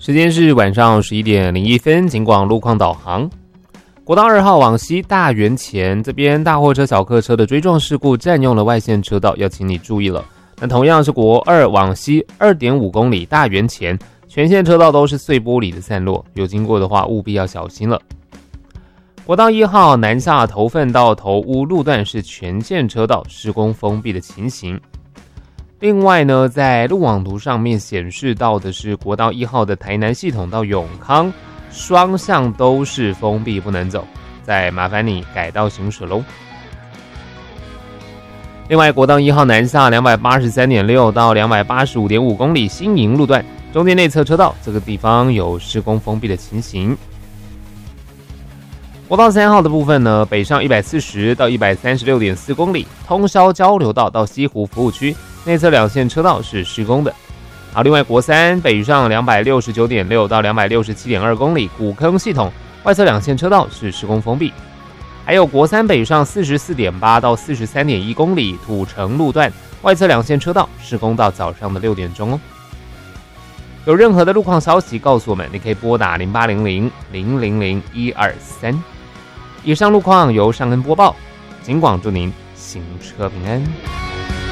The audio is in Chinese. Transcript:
时间是晚上11:01，警广路况导航。国道2号往西大园前这边大货车、小客车的追撞事故占用了外线车道，要请你注意了。那同样是国2往西2.5公里大园前，全线车道都是碎玻璃的散落，有经过的话务必要小心了。国道1号南下头份到头屋路段是全线车道施工封闭的情形。另外呢，在路网图上面显示到的是国道1号的台南系统到永康双向都是封闭不能走，再麻烦你改道行驶咯。另外国道1号南下 283.6 到 285.5 公里新营路段中间内侧车道这个地方有施工封闭的情形。国道3号的部分呢，北上140到 136.4 公里通霄交流道到西湖服务区内侧两线车道是施工的。好，另外国3北上 269.6 到 267.2 公里古坑系统外侧两线车道是施工封闭。还有国3北上 44.8 到 43.1 公里土城路段外侧两线车道施工到早上的6点钟哦。有任何的路况消息告诉我们，你可以拨打0800-000-123。以上路况由尚恩播报，警广祝您行车平安。